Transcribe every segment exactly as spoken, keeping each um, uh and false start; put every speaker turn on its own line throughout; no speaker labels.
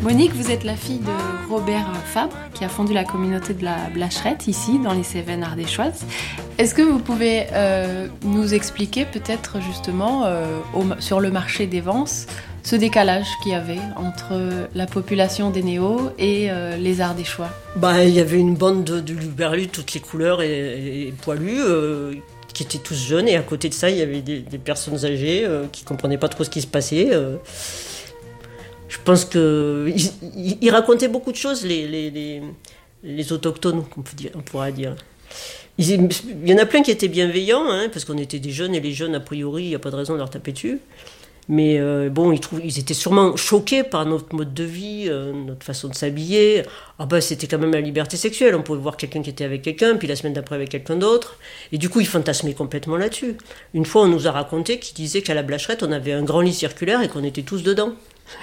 Monique, vous êtes la fille de Robert Fabre, qui a fondé la communauté de la Blacherette, ici, dans les Cévennes ardéchoises. Est-ce que vous pouvez euh, nous expliquer peut-être justement, euh, au, sur le marché des Vences, ce décalage qu'il y avait entre la population des Néos et euh, les Ardéchois?
Bah, il y avait une bande de, de luberlus, toutes les couleurs et, et, et poilus, euh, qui étaient tous jeunes, et à côté de ça, il y avait des, des personnes âgées euh, qui ne comprenaient pas trop ce qui se passait. Euh. Je pense qu'ils ils, ils racontaient beaucoup de choses, les, les, les, les autochtones, on, peut dire, on pourrait dire. Il, il y en a plein qui étaient bienveillants, hein, parce qu'on était des jeunes, et les jeunes, a priori, il n'y a pas de raison de leur taper dessus. Mais euh, bon, ils, trouvent, ils étaient sûrement choqués par notre mode de vie, euh, notre façon de s'habiller. Ah bah, c'était quand même la liberté sexuelle. On pouvait voir quelqu'un qui était avec quelqu'un, puis la semaine d'après avec quelqu'un d'autre. Et du coup, ils fantasmaient complètement là-dessus. Une fois, on nous a raconté qu'ils disaient qu'à la Blacherette, on avait un grand lit circulaire et qu'on était tous dedans.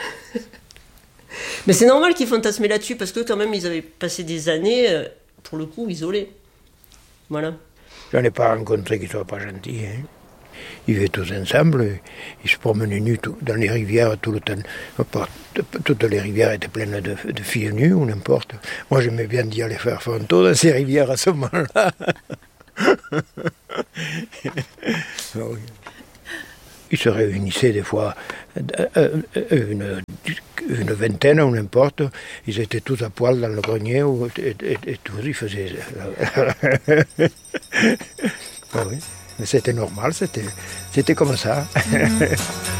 Mais c'est normal qu'ils fantasmaient là-dessus, parce que quand même, ils avaient passé des années, euh, pour le coup, isolés. Voilà.
J'en ai pas rencontré qui ne soient pas gentils, hein. Ils vivaient tous ensemble, ils se promenaient nus tout, dans les rivières tout le temps. Toutes les rivières étaient pleines de, de filles nues ou n'importe. Moi j'aimais bien dire les frères Fanto dans ces rivières à ce moment-là. Oui. Ils se réunissaient des fois une, une vingtaine ou n'importe. Ils étaient tous à poil dans le grenier et, et, et tous ils faisaient... Ah oui. Mais c'était normal, c'était, c'était comme ça. Mmh.